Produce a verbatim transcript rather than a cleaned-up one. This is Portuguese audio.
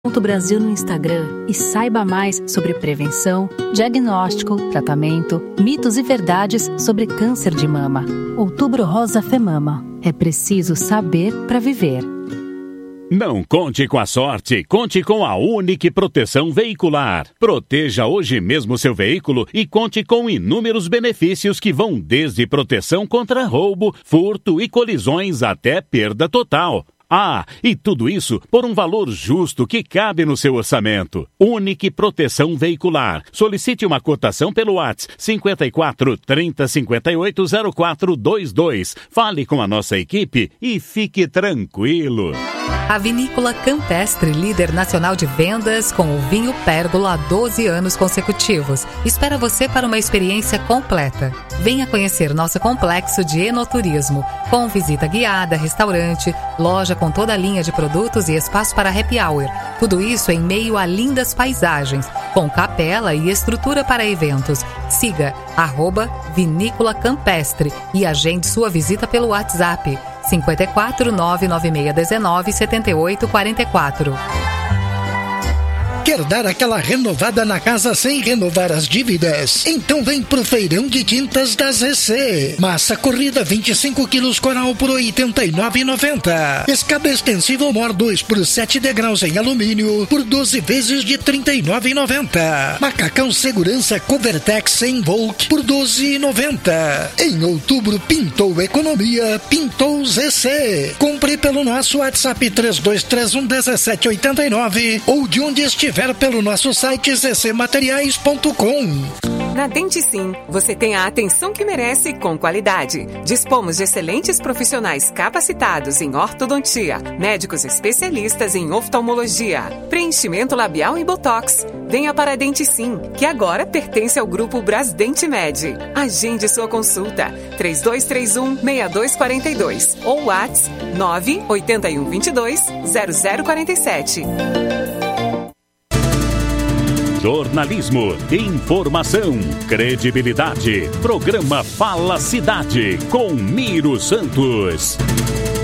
Brasil no Instagram e saiba mais sobre prevenção, diagnóstico, tratamento, mitos e verdades sobre câncer de mama. Outubro Rosa Femama. É preciso saber para viver. Não conte com a sorte, conte com a Unique Proteção Veicular. Proteja hoje mesmo seu veículo e conte com inúmeros benefícios que vão desde proteção contra roubo, furto e colisões até perda total. Ah, e tudo isso por um valor justo que cabe no seu orçamento. Unique Proteção Veicular. Solicite uma cotação pelo WhatsApp cinco quatro, trinta, cinquenta e oito, zero quatro dois dois. Fale com a nossa equipe e fique tranquilo. A Vinícola Campestre, líder nacional de vendas com o vinho Pérgola há doze anos consecutivos, espera você para uma experiência completa. Venha conhecer nosso complexo de enoturismo, com visita guiada, restaurante, loja com toda a linha de produtos e espaço para happy hour. Tudo isso em meio a lindas paisagens, com capela e estrutura para eventos. Siga arroba Vinícola Campestre e agende sua visita pelo WhatsApp cinco quatro, nove nove seis um nove, sete oito quatro quatro. Quer dar aquela renovada na casa sem renovar as dívidas? Então vem pro Feirão de Tintas da Z C. Massa corrida vinte e cinco quilos Coral por oitenta e nove reais e noventa centavos. Escada extensível Mor dois por sete degraus em alumínio por doze vezes de trinta e nove reais e noventa centavos. Macacão Segurança Covertex em Volk por doze reais e noventa centavos. Em outubro pintou economia, pintou Z C. Compre pelo nosso WhatsApp três dois três um, um sete oito nove ou de onde estiver pelo nosso site z c materiais ponto com. Na Dente Sim, você tem a atenção que merece com qualidade. Dispomos de excelentes profissionais capacitados em ortodontia, médicos especialistas em oftalmologia, preenchimento labial e botox. Venha para a Dente Sim, que agora pertence ao grupo Brasdente Med. Agende sua consulta três dois três um, seis dois quatro dois ou WhatsApp nove oito um dois dois, zero zero quatro sete. Jornalismo, informação, credibilidade. Programa Fala Cidade, com Miro Santos.